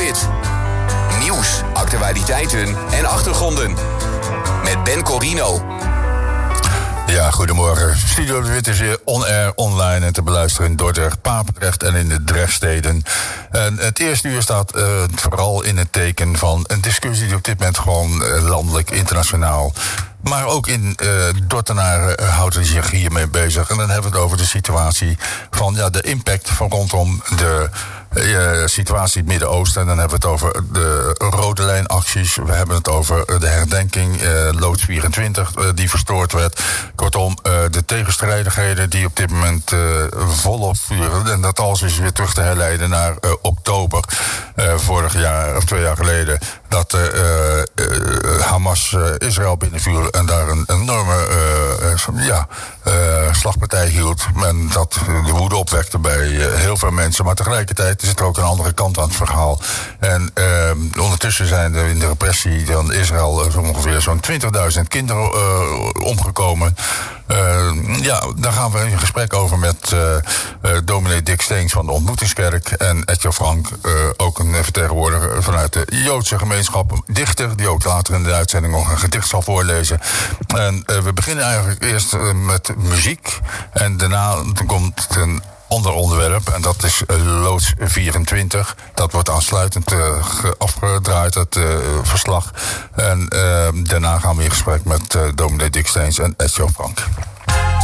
Wit. Nieuws, actualiteiten en achtergronden. Met Ben Corino. Ja, goedemorgen. Studio de Wit is weer on-air, online en te beluisteren in Dordrecht, Papendrecht en in de Drechtsteden. En het eerste uur staat vooral in het teken van een discussie die op dit moment gewoon landelijk, internationaal, maar ook in Dordtenaren houden zich hiermee bezig. En dan hebben we het over de situatie van de impact van rondom de situatie in het Midden-Oosten. En dan hebben we het over de rode lijnacties. We hebben het over de herdenking, loods 24, die verstoord werd. Kortom, de tegenstrijdigheden die op dit moment volop vuren. En dat alles is weer terug te herleiden naar oktober vorig jaar of 2 jaar geleden. Dat Hamas Israël binnenviel en daar een enorme slagpartij hield. En dat de woede opwekte bij heel veel mensen. Maar tegelijkertijd is er ook een andere kant aan het verhaal. En ondertussen zijn er in de repressie van Israël ongeveer zo'n 20.000 kinderen omgekomen. Daar gaan we in gesprek over met dominee Dick Steens van de Ontmoetingskerk en Etje Frank, ook een vertegenwoordiger vanuit de Joodse gemeenschap, een dichter die ook later in de uitzending nog een gedicht zal voorlezen. En we beginnen eigenlijk eerst met muziek en daarna komt een ander onderwerp en dat is loods 24. Dat wordt aansluitend afgedraaid, het verslag. En daarna gaan we in gesprek met dominee Dick Steens en Etje Frank.